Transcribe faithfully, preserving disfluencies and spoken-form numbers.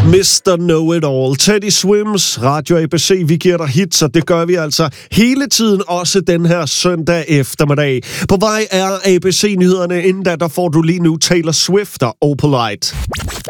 mister Know-It-All. Teddy Swims, Radio A B C. Vi giver dig hits, og det gør vi altså hele tiden, også den her søndag eftermiddag. På vej er A B C-nyhederne. Inden da, der får du lige nu Taylor Swift og Opalite.